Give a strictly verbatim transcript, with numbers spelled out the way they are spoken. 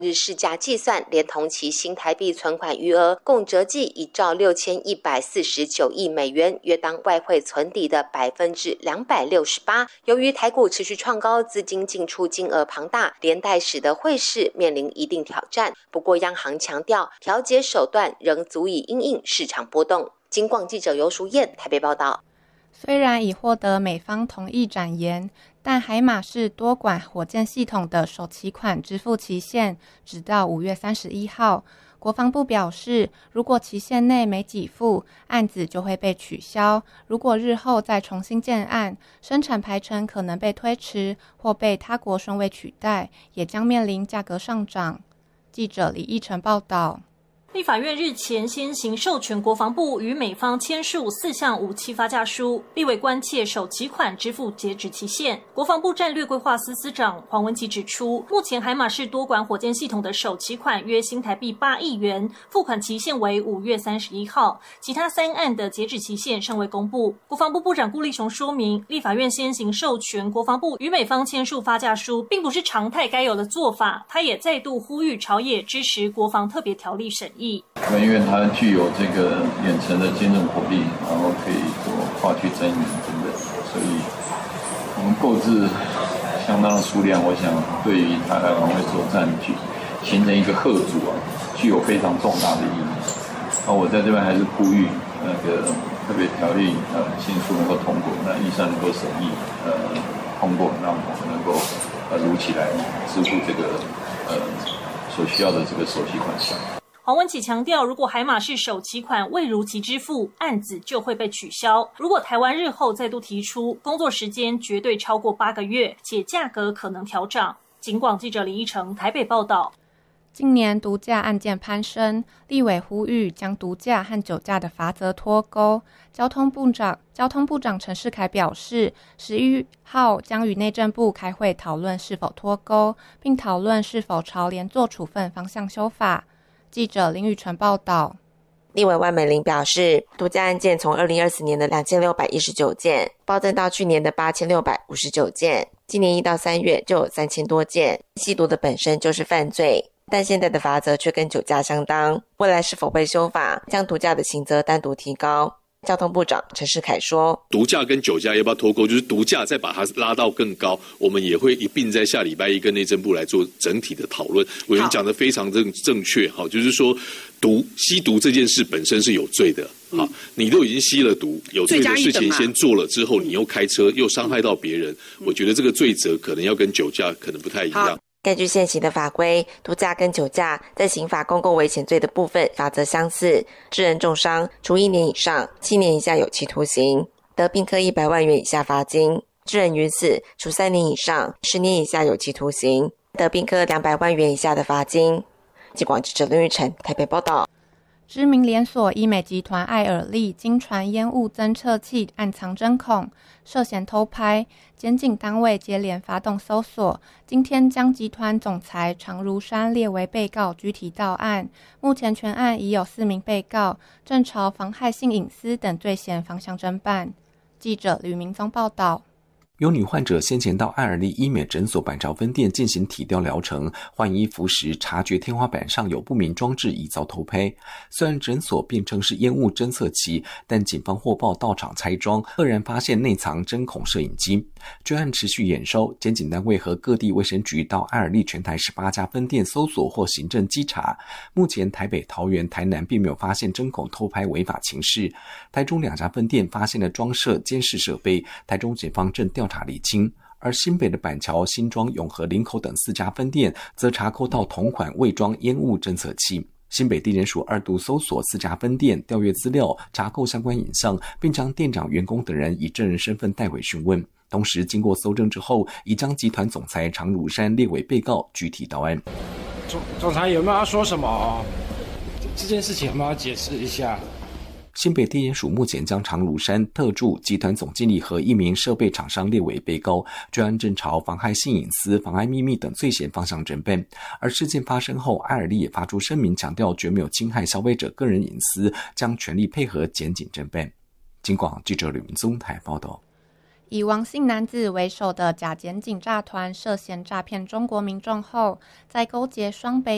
日市价计算，连同其新台币存款余额，共折计一兆六千一百四十九亿美元，约当外汇存底的百分之两百六十八。由于台股持续创高，资金进出金额庞大，连带使得汇市面临一定挑战。不过，央行强调，调节手段仍足以因应市场波动。金广记者游淑燕台北报道。 虽然已获得美方同意展延，但海马式多管火箭系统的首期款支付期限直到五月三十一号。国防部表示，如果期限内没给付，案子就会被取消。如果日后再重新建案，生产排程可能被推迟或被他国顺位取代，也将面临价格上涨。记者李义成报道。 立法院日前先行授权国防部与美方签署四项武器发价书，立委关切首期款支付截止期限。国防部战略规划司司长黄文琦指出，目前海马式多管火箭系统的首期款约新台币八亿元，付款期限为五月三十一号，其他三案的截止期限尚未公布。国防部部长顾立雄说明，立法院先行授权国防部与美方签署发价书，并不是常态该有的做法。他也再度呼吁朝野支持国防特别条例审议。 因为它具有这个远程的坚韧火力，然后可以做跨区增援等等，所以我们购置相当的数量，我想对于台海防卫作战具形成一个嚇阻啊，具有非常重大的意义。那我在这边还是呼吁那个特别条例呃迅速能够通过，那预算能够审议呃通过，让我们能够呃如期来支付这个呃所需要的这个首期款项。 黄文琦强调，如果海马式首期款未如期支付，案子就会被取消。如果台湾日后再度提出，工作时间绝对超过八个月，且价格可能调涨。警广记者李一成台北报道。 近年毒驾案件攀升，立委呼吁将毒驾和酒驾的罚则脱钩。交通部长交通部长陈世凯表示，十一号将与内政部开会讨论是否脱钩，并讨论是否朝连坐处分方向修法。记者林宇纯报道。 立委万美玲表示，毒驾案件从二零二四年的两千六百一十九件暴增到去年的八千六百五十九件，今年一到三月就有三千多件。吸毒的本身就是犯罪，但现在的罚则却跟酒驾相当，未来是否会修法将毒驾的刑责单独提高？交通部长陈世凯说， 毒驾跟酒驾要不要脱钩，就是毒驾再把它拉到更高，我们也会一并在下礼拜一跟内政部来做整体的讨论。委员讲得非常正正确，好，就是说毒吸毒这件事本身是有罪的，好，你都已经吸了毒，有罪的事情先做了之后，你又开车又伤害到别人，我觉得这个罪责可能要跟酒驾可能不太一样。 根据现行的法规，毒驾跟酒驾在刑法公共危险罪的部分法则相似，致人重伤，处一年以上七年以下有期徒刑，得并科一百万元以下罚金；致人于死，处三年以上十年以下有期徒刑，得并科两百万元以下的罚金。记广记者林玉成台北报道。 知名连锁医美集团爱尔利经传烟雾侦测器暗藏针孔，涉嫌偷拍，检警单位接连发动搜索，今天将集团总裁常如山列为被告，具体到案。目前全案已有四名被告，正朝妨害性隐私等罪嫌方向侦办。记者吕明宗报道。 有女患者先前到爱尔利医美诊所板桥分店进行体雕疗程，换衣服时察觉天花板上有不明装置，疑遭偷拍。虽然诊所辩称是烟雾侦测器，但警方获报到场拆装，赫然发现内藏针孔摄影机。专案持续验收，检警单位和各地卫生局到爱尔利全台十八家分店搜索或行政稽查。目前台北、桃园、台南并没有发现针孔偷拍违法情事，台中两家分店发现了装设监视设备，台中警方正调查厘清，而新北的板桥、新庄、永和、林口等四家分店则查扣到同款未装烟雾侦测器。新北地检署二度搜索四家分店，调阅资料，查扣相关影像，并将店长、员工等人以证人身份带回讯问。同时经过搜证之后，已将集团总裁常如山列为被告，具体到案。 总总裁有没有要说什么？这件事情有没有要解释一下？ 新北地检署目前将常如山、特助、集团总经理和一名设备厂商列为被告，专案正朝妨害性隐私、妨碍秘密等罪嫌方向侦办。而事件发生后，爱尔利也发出声明，强调绝没有侵害消费者个人隐私，将全力配合检警侦办。警广记者吕明宗台报道。 以王姓男子为首的假检警诈团涉嫌诈骗中国民众后，在勾结双北